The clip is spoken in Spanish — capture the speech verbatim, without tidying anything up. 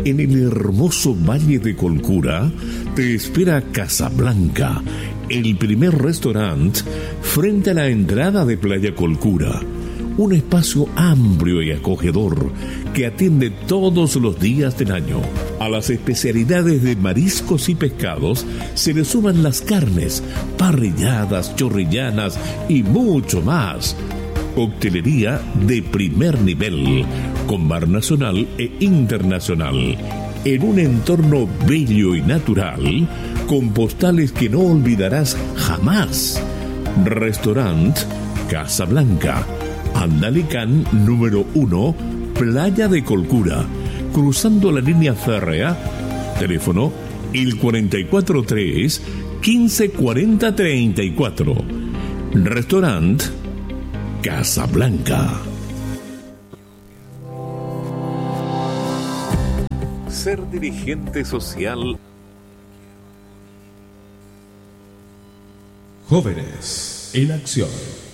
En el hermoso Valle de Colcura te espera Casablanca, el primer restaurante frente a la entrada de Playa Colcura. Un espacio amplio y acogedor que atiende todos los días del año. A las especialidades de mariscos y pescados se le suman las carnes, parrilladas, chorrillanas y mucho más. Coctelería de primer nivel, con bar nacional e internacional, en un entorno bello y natural, con postales que no olvidarás jamás. Restaurant Casablanca, Andalicán número uno, Playa de Colcura, cruzando la línea férrea. Teléfono el cuarenta y cuatro tres, quince cuarenta treinta y cuatro. Restaurant Casablanca. Ser dirigente social. Jóvenes en acción.